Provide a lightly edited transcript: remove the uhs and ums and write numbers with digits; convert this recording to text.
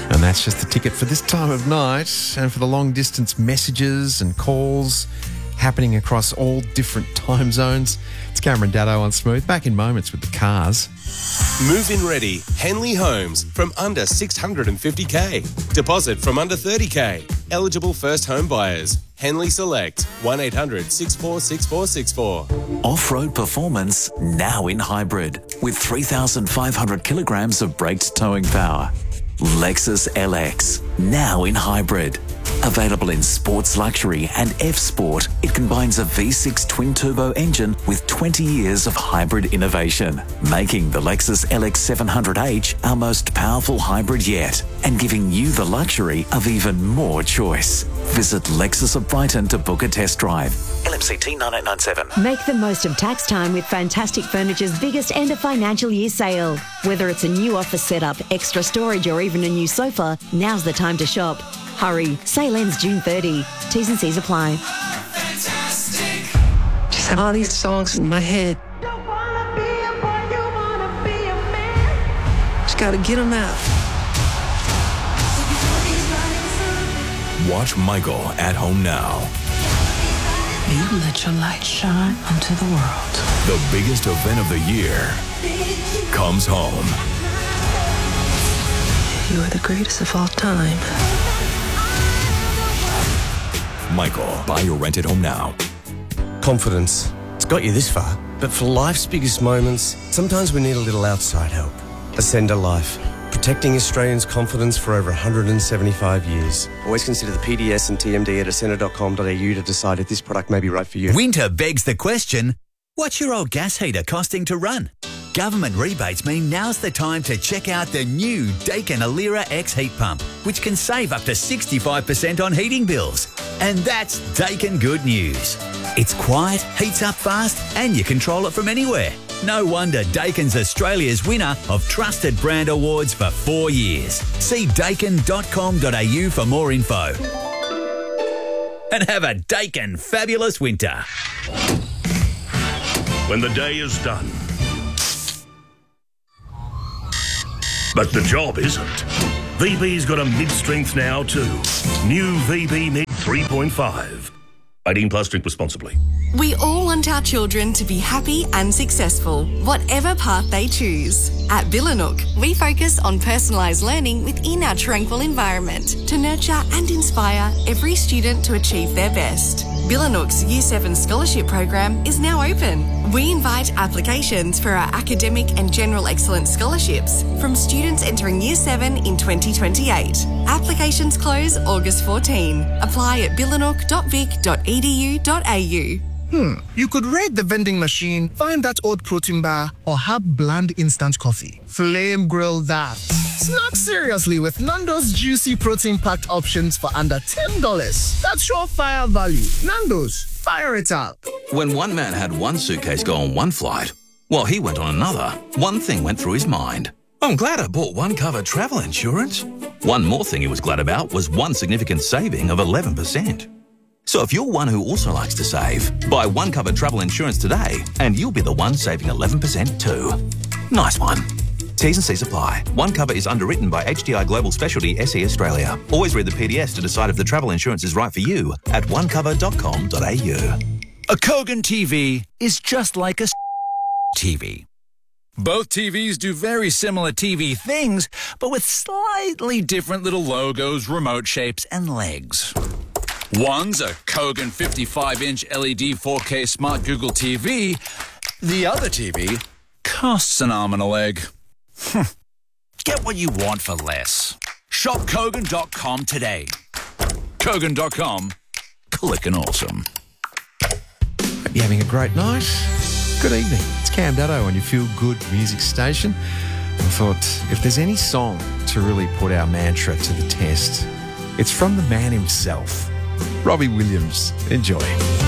And that's just the ticket for this time of night and for the long-distance messages and calls happening across all different time zones. It's Cameron Daddo on Smooth. Back in moments with the cars. Move-in ready. Henley Homes from under $650K. Deposit from under $30K. Eligible first home buyers. Henley Select. 1-800-646464. Off-road performance now in hybrid with 3,500 kilograms of braked towing power. Lexus LX, now in hybrid. Available in Sports Luxury and F-Sport, it combines a V6 twin-turbo engine with 20 years of hybrid innovation, making the Lexus LX 700H our most powerful hybrid yet, and giving you the luxury of even more choice. Visit Lexus of Brighton to book a test drive. LMCT 9897. Make the most of tax time with Fantastic Furniture's biggest end of financial year sale. Whether it's a new office setup, extra storage or even a new sofa, now's the time to shop. Hurry, sale ends June 30. T's and C's apply. Fantastic. Just have all these songs in my head. Just gotta get them out. Watch Michael at home now. You let your light shine onto the world. The biggest event of the year comes home. You are the greatest of all time. Michael, buy or rent at home now. Confidence. It's got you this far. But for life's biggest moments, sometimes we need a little outside help. Ascender Life. Protecting Australians' confidence for over 175 years. Always consider the PDS and TMD at ascender.com.au to decide if this product may be right for you. Winter begs the question, what's your old gas heater costing to run? Government rebates mean now's the time to check out the new Daikin Alira X heat pump, which can save up to 65% on heating bills. And that's Daikin good news. It's quiet, heats up fast, and you control it from anywhere. No wonder Daikin's Australia's winner of Trusted Brand Awards for 4 years. See daikin.com.au for more info. And have a Daikin fabulous winter. When the day is done. But the job isn't. VB's got a mid-strength now too. New VB Mid 3.5. 18 plus, drink responsibly. We all want our children to be happy and successful, whatever path they choose. At Billanook, we focus on personalised learning within our tranquil environment to nurture and inspire every student to achieve their best. Billanook's Year 7 Scholarship Program is now open. We invite applications for our academic and general excellence scholarships from students entering Year 7 in 2028. Applications close August 14. Apply at billanook.vic.edu.au. You could raid the vending machine, find that old protein bar, or have bland instant coffee. Flame grill that. Snack seriously with Nando's juicy protein-packed options for under $10. That's surefire value. Nando's, fire it up. When one man had one suitcase go on one flight, while he went on another, one thing went through his mind. I'm glad I bought One Cover travel insurance. One more thing he was glad about was one significant saving of 11%. So if you're one who also likes to save, buy One Cover travel insurance today and you'll be the one saving 11% too. Nice one. T's and C's apply. One Cover is underwritten by HDI Global Specialty SE Australia. Always read the PDS to decide if the travel insurance is right for you at onecover.com.au. A Kogan TV is just like a TV. Both TVs do very similar TV things, but with slightly different little logos, remote shapes, and legs. One's a Kogan 55-inch LED 4K Smart Google TV. The other TV costs an arm and a leg. Get what you want for less. Shop Kogan.com today. Kogan.com. Clickin' awesome. Hope you're having a great night. Good evening. It's Cam Daddo on your Feel Good music station. I thought if there's any song to really put our mantra to the test, it's from the man himself, Robbie Williams. Enjoy.